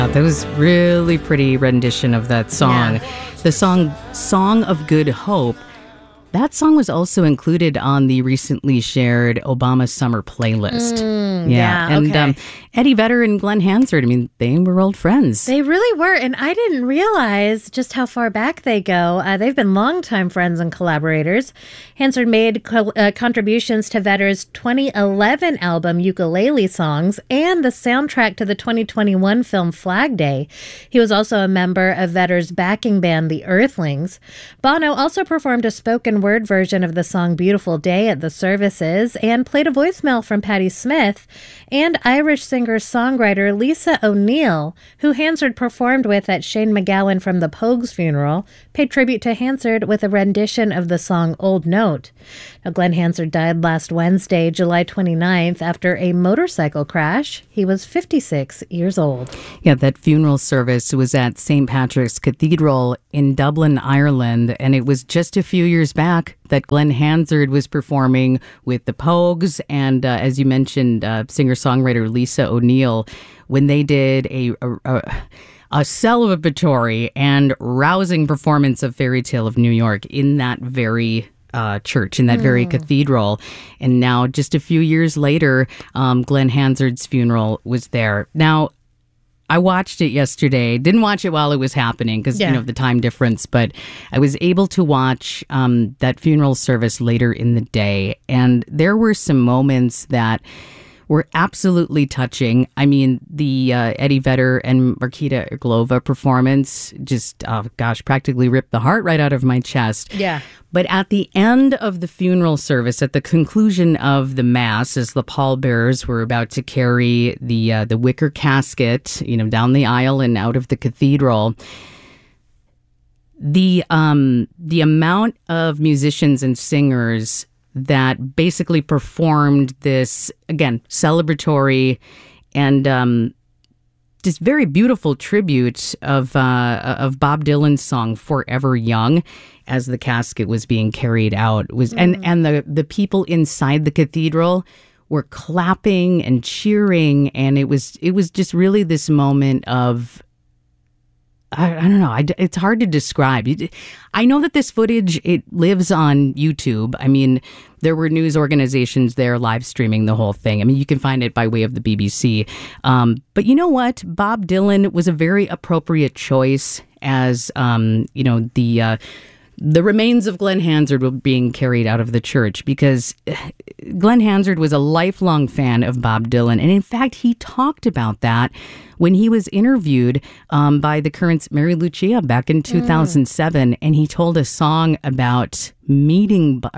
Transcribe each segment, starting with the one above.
That was really pretty rendition of that song. Yeah. The Song of Good Hope. That song was also included on the recently shared Obama Summer playlist. And Eddie Vedder and Glenn Hansard, I mean, they were old friends. They really were, and I didn't realize just how far back they go. They've been longtime friends and collaborators. Hansard made contributions to Vedder's 2011 album Ukulele Songs and the soundtrack to the 2021 film Flag Day. He was also a member of Vedder's backing band, The Earthlings. Bono also performed a spoken word version of the song Beautiful Day at the services and played a voicemail from Patti Smith and Irish singer-songwriter Lisa O'Neill, who Hansard performed with at Shane MacGowan from the Pogues funeral, paid tribute to Hansard with a rendition of the song Old Note. Now, Glenn Hansard died last Wednesday, July 29th, after a motorcycle crash. He was 56 years old. Yeah, that funeral service was at St. Patrick's Cathedral in Dublin, Ireland, and it was just a few years back that Glenn Hansard was performing with the Pogues and, as you mentioned, singer-songwriter Lisa O'Neill when they did a celebratory and rousing performance of Fairy Tale of New York in that very church, in that very cathedral. And now, just a few years later, Glenn Hansard's funeral was there. Now, I watched it yesterday. Didn't watch it while it was happening because, you know, the time difference. But I was able to watch that funeral service later in the day. And there were some moments that were absolutely touching. I mean, the Eddie Vedder and Marketa Irglova performance just, practically ripped the heart right out of my chest. Yeah. But at the end of the funeral service, at the conclusion of the mass, as the pallbearers were about to carry the wicker casket, you know, down the aisle and out of the cathedral, the amount of musicians and singers that basically performed this, again, celebratory and just very beautiful tribute of Bob Dylan's song "Forever Young" as the casket was being carried out was and the people inside the cathedral were clapping and cheering, and it was just really this moment of I don't know. It's hard to describe. I know that this footage, it lives on YouTube. I mean, there were news organizations there live streaming the whole thing. I mean, you can find it by way of the BBC. But you know what? Bob Dylan was a very appropriate choice as, the remains of Glenn Hansard were being carried out of the church because Glenn Hansard was a lifelong fan of Bob Dylan. And in fact, he talked about that when he was interviewed by The Current's Mary Lucia back in 2007. And he told a story about meeting Bob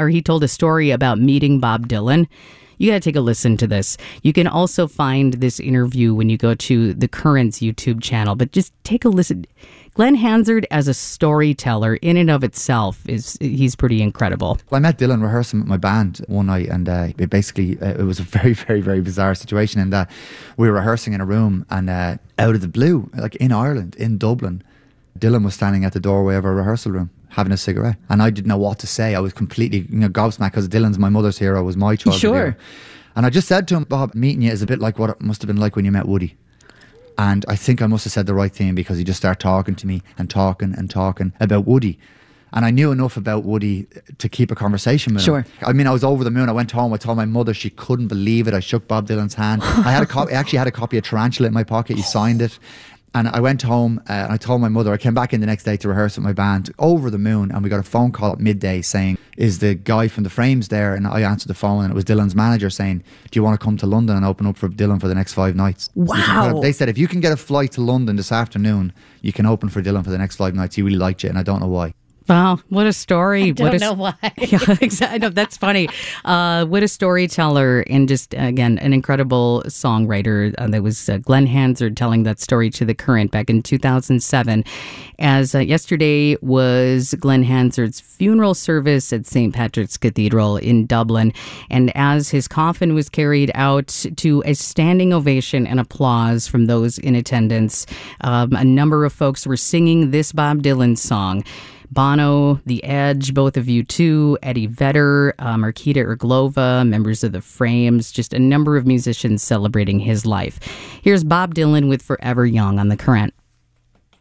Dylan. You got to take a listen to this. You can also find this interview when you go to The Current's YouTube channel, but just take a listen. Glenn Hansard as a storyteller in and of itself he's pretty incredible. Well, I met Dylan rehearsing with my band one night, and it was a very, very, very bizarre situation in that we were rehearsing in a room, and out of the blue, like in Ireland, in Dublin, Dylan was standing at the doorway of our rehearsal room having a cigarette, and I didn't know what to say. I was completely gobsmacked because Dylan's my mother's hero, was my childhood hero. And I just said to him, Bob, meeting you is a bit like what it must have been like when you met Woody. And I think I must have said the right thing because he just started talking to me and talking about Woody. And I knew enough about Woody to keep a conversation with him. I mean, I was over the moon. I went home. I told my mother. She couldn't believe it. I shook Bob Dylan's hand. I actually had a copy of Tarantula in my pocket. He signed it. And I went home and I told my mother. I came back in the next day to rehearse with my band, over the moon, and we got a phone call at midday saying, is the guy from the Frames there? And I answered the phone, and it was Dylan's manager saying, do you want to come to London and open up for Dylan for the next 5 nights? Wow. They said, if you can get a flight to London this afternoon, you can open for Dylan for the next 5 nights. He really liked you, and I don't know why. Wow, what a story. I don't know why. Yeah, exactly. No, that's funny. What a storyteller, and just, again, an incredible songwriter. That was Glenn Hansard telling that story to The Current back in 2007. As yesterday was Glenn Hansard's funeral service at St. Patrick's Cathedral in Dublin. And as his coffin was carried out to a standing ovation and applause from those in attendance, a number of folks were singing this Bob Dylan song. Bono, The Edge, both of U2, Eddie Vedder, Marketa Irglova, members of the Frames, just a number of musicians celebrating his life. Here's Bob Dylan with Forever Young on The Current.